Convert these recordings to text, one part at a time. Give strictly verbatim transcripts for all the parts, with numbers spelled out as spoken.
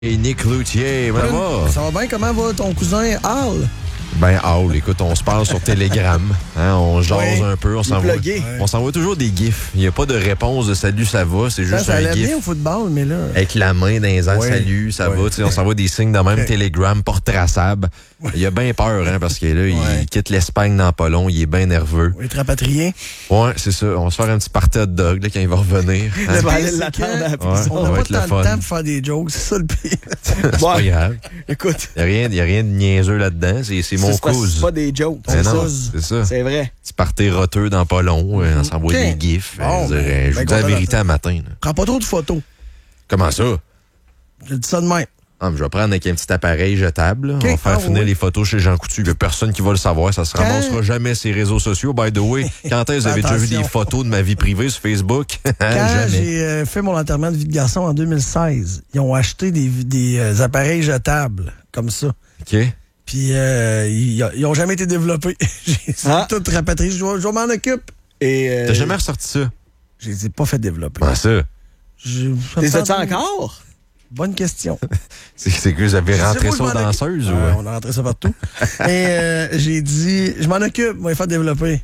Et Nick Loutier, ça va? Ça va bien? Comment va ton cousin Al? Ben, Al, écoute, on se parle sur Telegram. Hein, on jase oui, un peu. On s'envoie, ouais. on s'envoie toujours des gifs. Il n'y a pas de réponse de salut, ça va. C'est juste ça, ça un allait gif. bien au football, mais là... Avec la main dans les airs, oui, salut, ça oui. va. T'sais, on s'envoie des signes de même. Okay. Telegram, porte traçable. Il a bien peur, hein, parce que là, ouais. il quitte l'Espagne dans pas long. Il est bien nerveux. Il est rapatrié. Ouais, c'est ça. On va se faire un petit party hot dog là, quand il va revenir. Hein? Il va aller l'attendre à la prison. On n'a pas tant de temps pour faire des jokes. C'est ça le pire. C'est pas grave. Écoute. Il n'y a, a rien de niaiseux là-dedans. C'est, c'est mon cause. C'est pas des jokes. C'est, non, c'est ça. C'est vrai. Petit party roteux dans pas long. Mm-hmm. On s'envoie okay. des gifs. Bon, je ben, je vous dis la vérité à matin. Là. Prends pas trop de photos. Comment ça? Je dis ça de même. Ah, je vais prendre avec un petit appareil jetable. Okay. On va faire ah, finir oui. les photos chez Jean Coutu. Il n'y a personne qui va le savoir. Ça se quand... ramassera jamais sur les réseaux sociaux. By the way, quand est-ce que vous avez déjà vu des photos de ma vie privée sur Facebook? Quand j'ai euh, fait mon enterrement de vie de garçon en deux mille seize, ils ont acheté des, des euh, appareils jetables comme ça. OK. Puis euh, ils, ils ont jamais été développés. J'ai ah. tout rapatrié. Je, je m'en occupe. Et euh, T'as jamais ressorti ça? Je les ai pas fait développer. Comment ça? Les as-tu encore? Bonne question. c'est, c'est que vous avez rentré ça aux danseuses? Euh, ou... ouais, on a rentré ça partout. Et euh, j'ai dit, je m'en occupe, moi, il faut développer.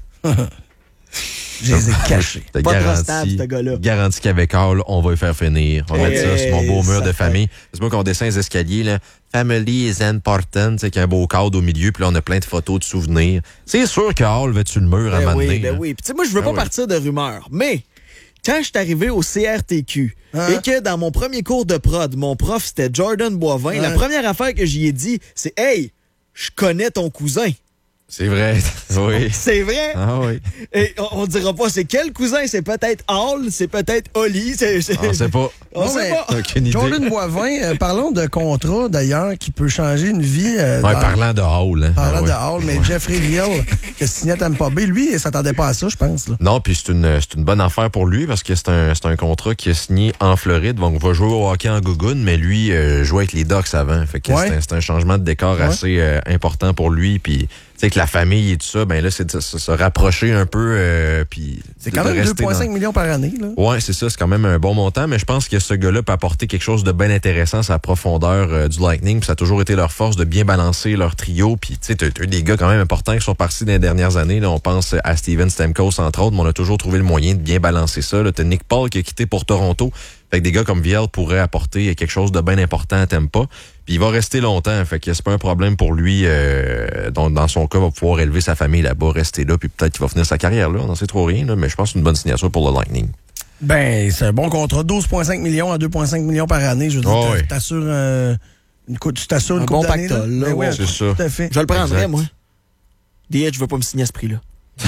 Je les ai cachés. T'as pas garanti, stable, ce gars-là. Garanti qu'avec Carl, on va y faire finir. On va hey, mettre ça sur mon beau mur de famille. C'est moi qu'on descend les escaliers, là. Family is important, c'est qu'il y a un beau cadre au milieu, puis là, on a plein de photos de souvenirs. C'est sûr que Carl va sur le mur ben à un moment oui, donné. Ben oui, puis tu sais, moi, je veux ben pas oui. partir de rumeurs, mais... Quand je suis arrivé au C R T Q hein? et que dans mon premier cours de prod, mon prof, c'était Jordan Boivin, hein? La première affaire que j'y ai dit, c'est « Hey, je connais ton cousin. » C'est vrai, oui. C'est vrai. Ah oui. Et on, on dira pas c'est quel cousin, c'est peut-être Hall, c'est peut-être Oli. C'est, c'est... On sait pas. On non, sait pas. Aucune idée. Jordan Boivin, euh, parlons de contrat d'ailleurs qui peut changer une vie. Euh, ouais, dans... parlant de Hall. Hein. Parlant ah, de ouais. Hall, mais ouais. Jeffrey Liel, qui a signé à Tampa Bay, lui, il s'attendait pas à ça, je pense. Là. Non, puis c'est une, c'est une bonne affaire pour lui parce que c'est un, c'est un contrat qui est signé en Floride. Donc, on va jouer au hockey en Gougoune, mais lui, euh, jouait avec les Ducks avant. Fait que ouais. c'est, un, c'est un changement de décor ouais. assez euh, important pour lui. Puis, tu sais, que la famille et tout ça, ben là, c'est de se, se rapprocher un peu. Euh, puis c'est quand même deux virgule cinq dans... millions par année. Là. Ouais, c'est ça. C'est quand même un bon montant. Mais je pense que ce gars-là peut apporter quelque chose de bien intéressant à la profondeur euh, du Lightning. Puis ça a toujours été leur force de bien balancer leur trio. Puis tu sais, t'as, t'as des gars quand même importants qui sont partis dans les dernières années. Là, on pense à Steven Stamkos, entre autres. Mais on a toujours trouvé le moyen de bien balancer ça. Là, t'as Nick Paul qui a quitté pour Toronto. Fait que des gars comme Viel pourraient apporter quelque chose de bien important à Tampa. Puis il va rester longtemps. Fait que c'est pas un problème pour lui. Euh, dans, dans son cas, il va pouvoir élever sa famille là-bas, rester là. Puis peut-être qu'il va finir sa carrière là. On n'en sait trop rien. Là, mais je pense que c'est une bonne signature pour le Lightning. Ben, c'est un bon contrat. douze virgule cinq millions à deux virgule cinq millions par année. Je veux dire, oh, oui. t'assures, euh, une coupe, tu t'assures une un coupe bon d'année. Pactole, là. Ben, ouais, ouais, c'est ça. Tout à fait. Je le prendrais, exact. Moi. D H, je veux pas me signer à ce prix-là.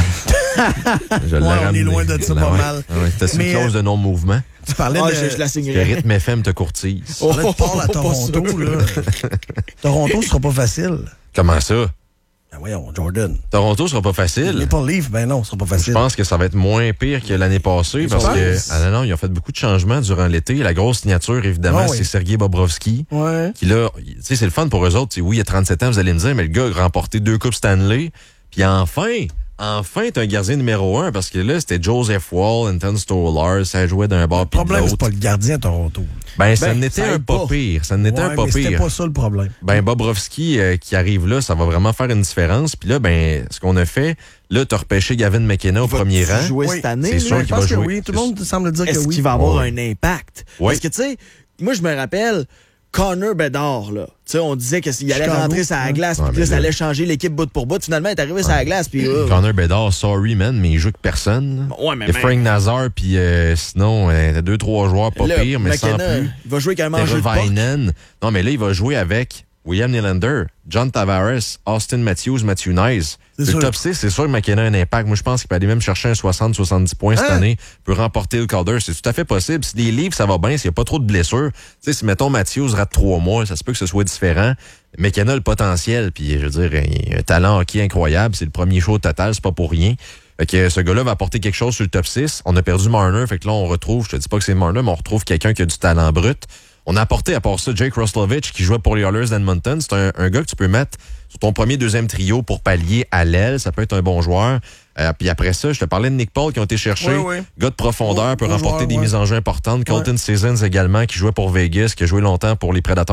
Je ouais, on est loin de ça pas ouais. mal. Ouais, t'as une clause de non-mouvement. Tu parlais ah, de... Je, je la signerais. Le rythme F M te courtise. Tu parlais de Paul à Toronto, là. Toronto, ce sera pas facile. Comment ça? Ben voyons, Jordan. Toronto sera pas facile. Les Maple Leafs, ben non, ce sera pas facile. Je pense que ça va être moins pire que l'année passée parce que, ah non, non, ils ont fait beaucoup de changements durant l'été. La grosse signature, évidemment, oh, oui. c'est Sergei Bobrovski. Ouais. Qui là, tu sais, c'est le fun pour eux autres. T'sais, oui, il y a trente-sept ans, vous allez me dire, mais le gars a remporté deux Coupes Stanley. Puis enfin, enfin, t'es un gardien numéro un parce que là, c'était Joseph Woll, Anton Stolarz, ça jouait d'un bord puis de l'autre. Le problème, c'est pas le gardien à Toronto. Ben, ça ben, n'était ça un pas pire. Ça n'était ouais, un pas mais pire. C'était pas ça le problème. Ben, Bobrovski euh, qui arrive là, ça va vraiment faire une différence. Puis là, ben, ce qu'on a fait, là, t'as repêché Gavin McKenna au premier rang. Jouer oui. cette année, c'est sûr oui, qu'il va jouer. Oui, tout le monde semble dire Est-ce que oui. qu'il va avoir ouais. un impact? Oui. Parce que, tu sais, moi, je me rappelle... Connor Bedard, là. Tu sais, on disait qu'il allait Chicago, rentrer sur la glace, puis que là, ça allait changer l'équipe bout pour bout. Finalement, il est arrivé ouais. sur la glace, puis... Uh... Connor Bedard, sorry, man, mais il joue que personne. Ouais, mais il y a Frank Nazar, puis euh, sinon, euh, t'as deux, trois joueurs pas là, pire, mais McKenna, sans plus. Il va jouer carrément en jeu de puck. Non, mais là, il va jouer avec William Nylander, John Tavares, Austin Matthews, Matthew Nice. C'est le sûr. Top six, c'est sûr que McKenna a un impact. Moi, je pense qu'il peut aller même chercher un soixante soixante-dix points cette hein? année, peut remporter le Calder. C'est tout à fait possible. Si les livres, ça va bien, s'il n'y a pas trop de blessures. Tu sais, si, mettons, Matthews rate trois mois, ça se peut que ce soit différent. McKenna a le potentiel, puis je veux dire, il a un talent hockey incroyable. C'est le premier show total, c'est pas pour rien. Fait que ce gars-là va apporter quelque chose sur le top six. On a perdu Marner, fait que là, on retrouve, je te dis pas que c'est Marner, mais on retrouve quelqu'un qui a du talent brut. On a apporté, à part ça, Jake Roslovich, qui jouait pour les Oilers d'Edmonton. C'est un, un gars que tu peux mettre sur ton premier, deuxième trio pour pallier à l'aile. Ça peut être un bon joueur. Euh, puis après ça, je te parlais de Nick Paul qui ont été cherchés. Oui, oui. Gars de profondeur, oui, peut bon remporter joueur, des ouais. mises en jeu importantes. Colton ouais. Sissons également, qui jouait pour Vegas, qui a joué longtemps pour les Predators